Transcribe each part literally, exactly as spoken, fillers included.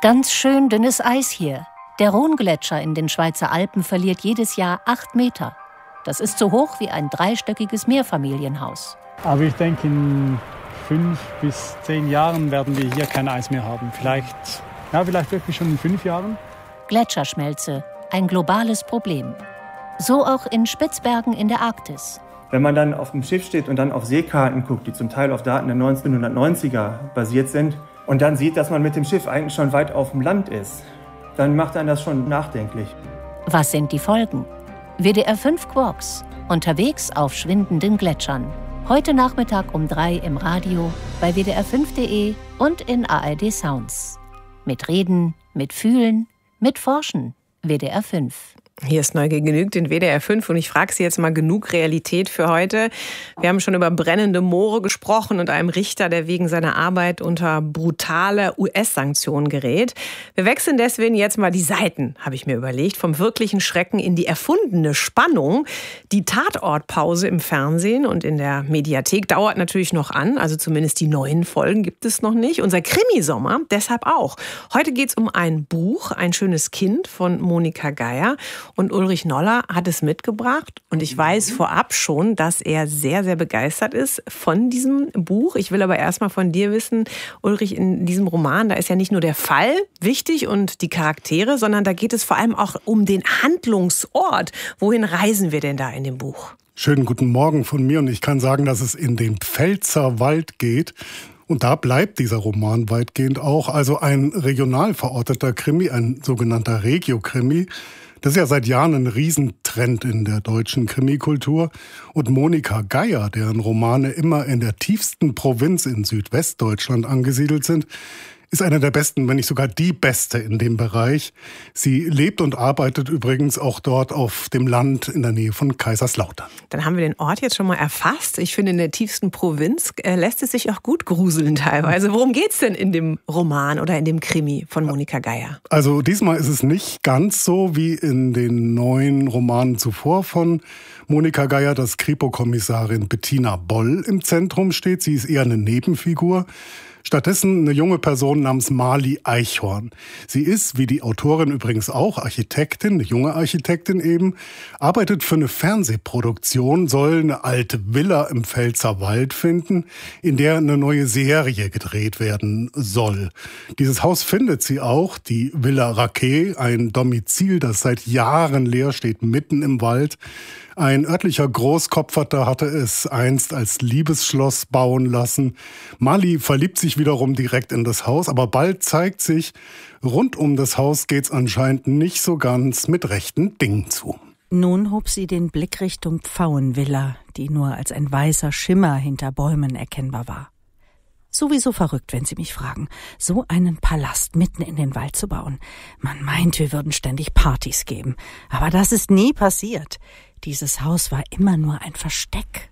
Ganz schön dünnes Eis hier. Der Rhongletscher in den Schweizer Alpen verliert jedes Jahr acht Meter. Das ist so hoch wie ein dreistöckiges Mehrfamilienhaus. Aber ich denke, in fünf bis zehn Jahren werden wir hier kein Eis mehr haben. Vielleicht, ja, vielleicht wirklich schon in fünf Jahren. Gletscherschmelze, ein globales Problem. So auch in Spitzbergen in der Arktis. Wenn man dann auf dem Schiff steht und dann auf Seekarten guckt, die zum Teil auf Daten der neunzehnhundertneunziger basiert sind, und dann sieht, dass man mit dem Schiff eigentlich schon weit auf dem Land ist, dann macht einen das schon nachdenklich. Was sind die Folgen? W D R fünf Quarks, unterwegs auf schwindenden Gletschern. Heute Nachmittag um drei im Radio, bei W D R fünf Punkt de und in A R D Sounds. Mit Reden, mit Fühlen, mit Forschen. W D R fünf. Hier ist Neugier genügt in W D R fünf und ich frage Sie jetzt mal, genug Realität für heute. Wir haben schon über brennende Moore gesprochen und einem Richter, der wegen seiner Arbeit unter brutale U S-Sanktionen gerät. Wir wechseln deswegen jetzt mal die Seiten, habe ich mir überlegt, vom wirklichen Schrecken in die erfundene Spannung. Die Tatortpause im Fernsehen und in der Mediathek dauert natürlich noch an, also zumindest die neuen Folgen gibt es noch nicht. Unser Krimisommer deshalb auch. Heute geht es um ein Buch, Ein schönes Kind von Monika Geier. Und Ulrich Noller hat es mitgebracht. Und ich weiß vorab schon, dass er sehr, sehr begeistert ist von diesem Buch. Ich will aber erst mal von dir wissen, Ulrich, in diesem Roman, da ist ja nicht nur der Fall wichtig und die Charaktere, sondern da geht es vor allem auch um den Handlungsort. Wohin reisen wir denn da in dem Buch? Schönen guten Morgen von mir. Und ich kann sagen, dass es in den Pfälzerwald geht. Und da bleibt dieser Roman weitgehend auch. Also ein regional verorteter Krimi, ein sogenannter Regio-Krimi. Das ist ja seit Jahren ein Riesentrend in der deutschen Krimikultur. Und Monika Geier, deren Romane immer in der tiefsten Provinz in Südwestdeutschland angesiedelt sind, ist eine der besten, wenn nicht sogar die beste in dem Bereich. Sie lebt und arbeitet übrigens auch dort auf dem Land in der Nähe von Kaiserslautern. Dann haben wir den Ort jetzt schon mal erfasst. Ich finde, in der tiefsten Provinz äh, lässt es sich auch gut gruseln teilweise. Worum geht's denn in dem Roman oder in dem Krimi von Monika Geier? Also diesmal ist es nicht ganz so wie in den neuen Romanen zuvor von Monika Geier, dass Kripo-Kommissarin Bettina Boll im Zentrum steht. Sie ist eher eine Nebenfigur. Stattdessen eine junge Person namens Marli Eichhorn. Sie ist, wie die Autorin übrigens auch, Architektin, eine junge Architektin eben, arbeitet für eine Fernsehproduktion, soll eine alte Villa im Pfälzerwald finden, in der eine neue Serie gedreht werden soll. Dieses Haus findet sie auch, die Villa Raquet, ein Domizil, das seit Jahren leer steht, mitten im Wald. Ein örtlicher Großkopferter hatte es einst als Liebesschloss bauen lassen. Marli verliebt sich wiederum direkt in das Haus, aber bald zeigt sich, rund um das Haus geht's anscheinend nicht so ganz mit rechten Dingen zu. Nun hob sie den Blick Richtung Pfauenvilla, die nur als ein weißer Schimmer hinter Bäumen erkennbar war. Sowieso verrückt, wenn Sie mich fragen, so einen Palast mitten in den Wald zu bauen. Man meint, wir würden ständig Partys geben, aber das ist nie passiert. Dieses Haus war immer nur ein Versteck.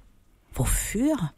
Wofür?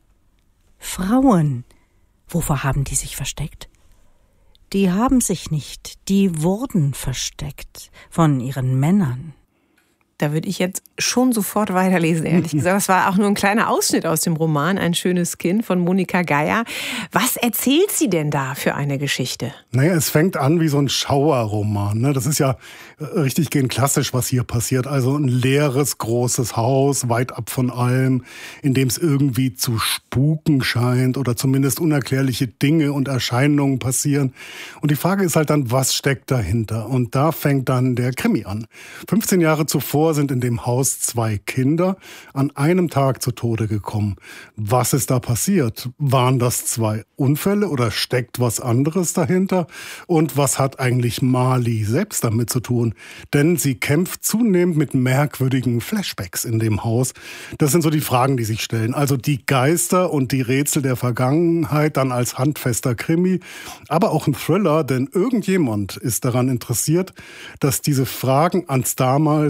Frauen. Wovor haben die sich versteckt? Die haben sich nicht, die wurden versteckt von ihren Männern. Da würde ich jetzt schon sofort weiterlesen, ehrlich gesagt. Das war auch nur ein kleiner Ausschnitt aus dem Roman Ein schönes Kind von Monika Geier. Was erzählt sie denn da für eine Geschichte? Naja, es fängt an wie so ein Schauerroman, ne? Das ist ja richtig gehend klassisch, was hier passiert. Also ein leeres, großes Haus, weit ab von allem, in dem es irgendwie zu spuken scheint oder zumindest unerklärliche Dinge und Erscheinungen passieren. Und die Frage ist halt dann, was steckt dahinter? Und da fängt dann der Krimi an. fünfzehn Jahre zuvor sind in dem Haus zwei Kinder an einem Tag zu Tode gekommen. Was ist da passiert? Waren das zwei Unfälle oder steckt was anderes dahinter? Und was hat eigentlich Marli selbst damit zu tun? Denn sie kämpft zunehmend mit merkwürdigen Flashbacks in dem Haus. Das sind so die Fragen, die sich stellen. Also die Geister und die Rätsel der Vergangenheit dann als handfester Krimi, aber auch ein Thriller, denn irgendjemand ist daran interessiert, dass diese Fragen ans damals auch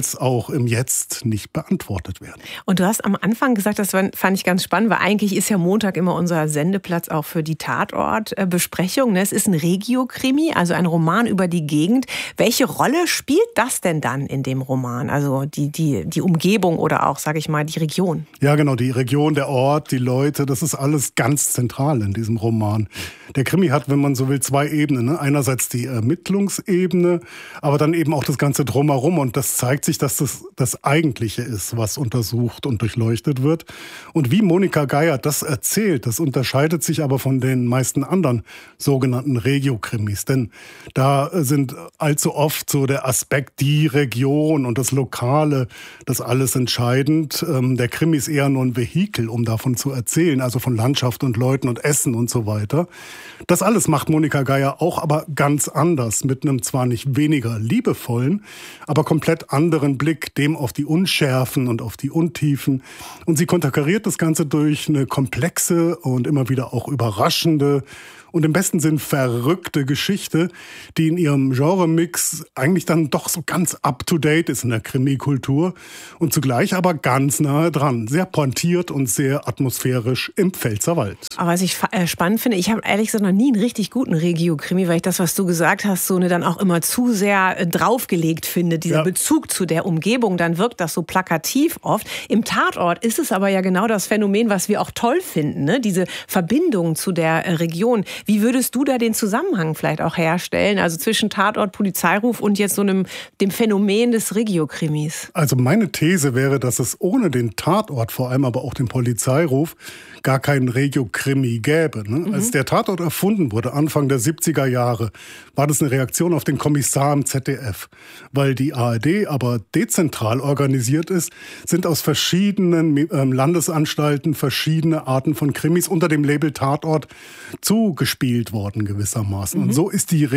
auch im Jetzt nicht beantwortet werden. Und du hast am Anfang gesagt, das fand ich ganz spannend, weil eigentlich ist ja Montag immer unser Sendeplatz auch für die Tatortbesprechung. Es ist ein Regio-Krimi, also ein Roman über die Gegend. Welche Rolle spielt das denn dann in dem Roman? Also die, die, die Umgebung oder auch, sage ich mal, die Region? Ja, genau, die Region, der Ort, die Leute, das ist alles ganz zentral in diesem Roman. Der Krimi hat, wenn man so will, zwei Ebenen. Ne? Einerseits die Ermittlungsebene, aber dann eben auch das Ganze drumherum. Und das zeigt sich, dass das das Eigentliche ist, was untersucht und durchleuchtet wird. Und wie Monika Geier das erzählt, das unterscheidet sich aber von den meisten anderen sogenannten Regio-Krimis. Denn da sind allzu oft so der Aspekt, die Region und das Lokale, das alles entscheidend. Der Krimi ist eher nur ein Vehikel, um davon zu erzählen, also von Landschaft und Leuten und Essen und so weiter. Das alles macht Monika Geier auch, aber ganz anders, mit einem zwar nicht weniger liebevollen, aber komplett anderen Blick, dem auf die Unschärfen und auf die Untiefen. Und sie konterkariert das Ganze durch eine komplexe und immer wieder auch überraschende und im besten Sinn verrückte Geschichte, die in ihrem Genremix eigentlich dann doch so ganz up-to-date ist in der Krimikultur und zugleich aber ganz nahe dran. Sehr pointiert und sehr atmosphärisch im Pfälzerwald. Aber was ich spannend finde, ich habe ehrlich gesagt noch nie einen richtig guten Regio-Krimi, weil ich das, was du gesagt hast, so eine dann auch immer zu sehr draufgelegt finde. Dieser ja. Bezug zu der Umgebung, dann wirkt das so plakativ oft. Im Tatort ist es aber ja genau das Phänomen, was wir auch toll finden, ne? Diese Verbindung zu der Region. Wie würdest du da den Zusammenhang vielleicht auch herstellen, also zwischen Tatort, Polizeiruf und jetzt so einem dem Phänomen des Regio-Krimis? Also meine These wäre, dass es ohne den Tatort, vor allem aber auch den Polizeiruf, gar keinen Regio-Krimi gäbe. Ne? Mhm. Als der Tatort erfunden wurde, Anfang der siebziger Jahre, war das eine Reaktion auf den Kommissar im Z D F. Weil die A R D aber dezentral organisiert ist, sind aus verschiedenen äh, Landesanstalten verschiedene Arten von Krimis unter dem Label Tatort zugespielt worden gewissermaßen. Mhm. Und so ist die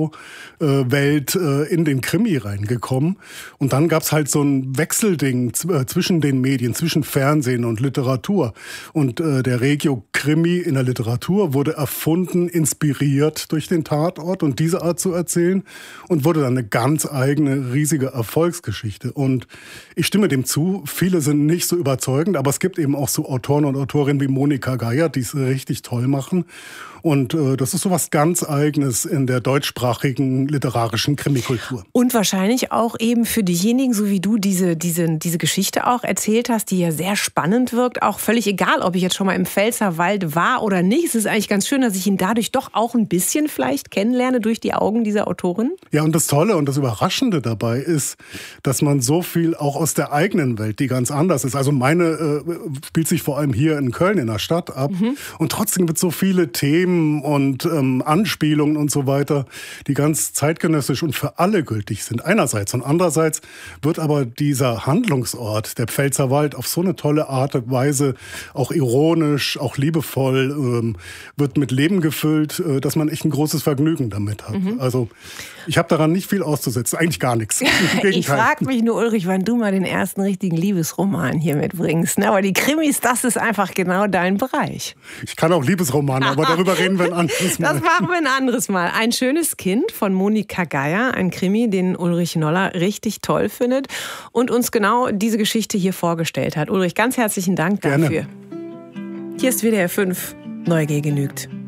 Regio-Welt äh, in den Krimi reingekommen. Und dann gab es halt so ein Wechselding z- zwischen den Medien, zwischen Fernsehen und Literatur. Und äh, der Regio-Krimi in der Literatur wurde erfunden, inspiriert durch den Tatort und diese Art zu erzählen und wurde dann eine ganz eigene, riesige Erfolgsgeschichte. Und ich stimme dem zu, viele sind nicht so überzeugend, aber es gibt eben auch so Autoren und Autorinnen wie Monika Geier, die es richtig toll machen. Und äh, das ist so was ganz Eigenes in der deutschsprachigen literarischen Krimikultur. Und wahrscheinlich auch eben für diejenigen, so wie du diese, diese, diese Geschichte auch erzählt hast, die ja sehr spannend wirkt, auch völlig egal, ob ich jetzt schon mal im Pfälzerwald war oder nicht. Es ist eigentlich ganz schön, dass ich ihn dadurch doch auch ein bisschen vielleicht kennenlerne durch die Augen dieser Autorin. Ja, und das Tolle und das Überraschende dabei ist, dass man so viel auch aus der eigenen Welt, die ganz anders ist. Also meine äh, spielt sich vor allem hier in Köln in der Stadt ab. Mhm. Und trotzdem wird so viele Themen und ähm, Anspielungen und so weiter, die ganz zeitgenössisch und für alle gültig sind. Einerseits und andererseits wird aber dieser Handlungsort, der Pfälzerwald, auf so eine tolle Art und Weise auch ironisch, auch liebevoll, ähm, wird mit Leben gefüllt, äh, dass man echt ein großes Vergnügen damit hat. Mhm. Also ich habe daran nicht viel auszusetzen, eigentlich gar nichts. Ich frage mich nur, Ulrich, wann du mal den ersten richtigen Liebesroman hier mitbringst. Aber die Krimis, das ist einfach genau dein Bereich. Ich kann auch Liebesromane, aber darüber reden wir ein anderes Mal. Das machen wir ein anderes Mal. Ein schönes Kind von Monika Geier, ein Krimi, den Ulrich Noller richtig toll findet und uns genau diese Geschichte hier vorgestellt hat. Ulrich, ganz herzlichen Dank dafür. Gerne. Hier ist W D R fünf. Neugier genügt.